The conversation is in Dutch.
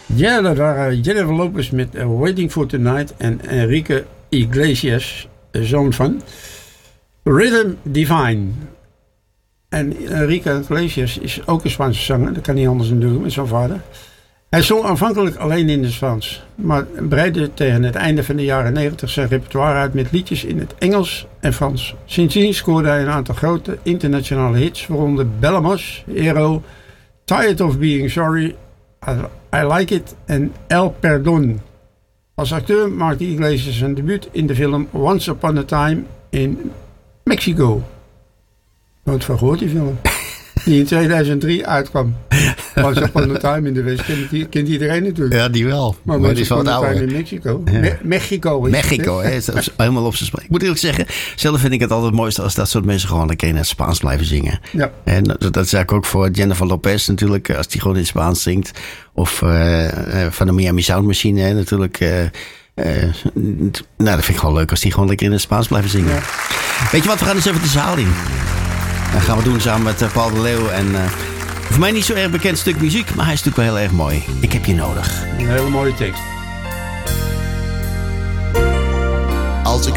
Ja, dat waren Jennifer Lopez met Waiting for Tonight en Enrique Iglesias, zoon van Rhythm Divine. En Enrique Iglesias is ook een Spaanse zanger, dat kan niet anders dan doen met zijn vader. Hij zong aanvankelijk alleen in het Spaans, maar breidde tegen het einde van de jaren 90 zijn repertoire uit met liedjes in het Engels en Frans. Sindsdien scoorde hij een aantal grote internationale hits, waaronder Bellamos, Hero, Tired of Being Sorry, I Like It en El Perdón. Als acteur maakte Iglesias zijn debuut in de film Once Upon a Time in Mexico. Nooit van gehoord, die film. Die in 2003 uitkwam. Once Upon a Time in de West. Kent iedereen natuurlijk. Ja, die wel. Maar die is wel Upon a ouder. Time in Mexico. Ja. Mexico, hè? Helemaal op zijn spreek. Ik moet eerlijk zeggen, zelf vind ik het altijd het mooiste als dat soort mensen gewoon lekker in het Spaans blijven zingen. Ja. En dat is eigenlijk ook voor Jennifer Lopez natuurlijk, als die gewoon in het Spaans zingt. Of van de Miami Sound Machine, hè, natuurlijk. Dat vind ik gewoon leuk als die gewoon lekker in het Spaans blijven zingen. Ja. Weet je wat, we gaan eens even de zaal in. Dat gaan we doen samen met Paul de Leeuw. En voor mij niet zo erg bekend stuk muziek, maar hij is natuurlijk wel heel erg mooi. Ik heb je nodig. Een hele mooie tekst.